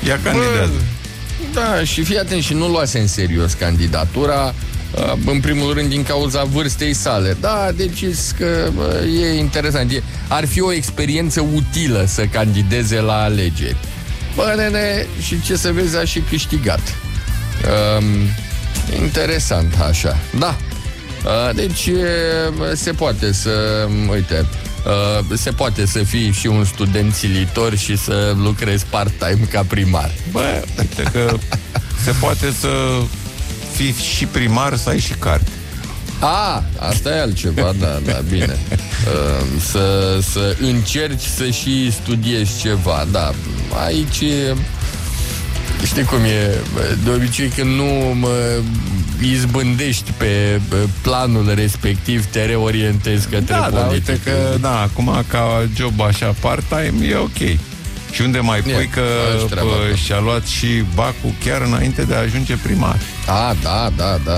Ea candidează. Da, și fii atent, și nu luase în serios candidatura, în primul rând din cauza vârstei sale. Da, decis că e interesant. Ar fi o experiență utilă să candideze la alegeri. Bă, nene, și ce să vezi, a și câștigat. Interesant, așa. Da. Deci se poate să, uite, se poate să fii și un student silitor și să lucrezi part-time ca primar. Bă, uite că se poate să fii și primar, să ai și carte. Asta e altceva, da, bine. Să încerci să și studiezi ceva, da. Aici știi cum e, de obicei când nu izbândești pe planul respectiv, te reorientezi către politică. Da, uite că, da, acum ca job așa part-time e ok. Și unde mai pui că și-a luat și bacul chiar înainte de a ajunge primar. Da.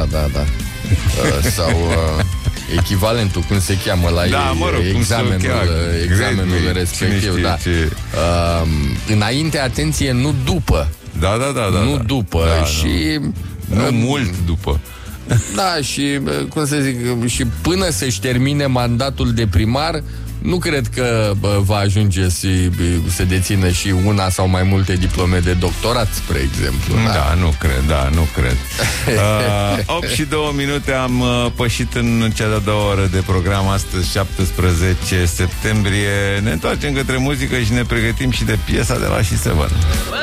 Sau echivalentul, cum se cheamă la examenul respectiv. Da. Înainte, atenție, nu după. Da. Nu după. Și nu mult după. Da, și cum să zic, și până să-și termine mandatul de primar, nu cred că va ajunge să dețină și una sau mai multe diplome de doctorat, spre exemplu. Da, nu cred. 8 și 2 minute am pășit în cea de-a doua oră de program astăzi, 17 septembrie. Ne întoarcem către muzică și ne pregătim și de piesa de la Și se văd.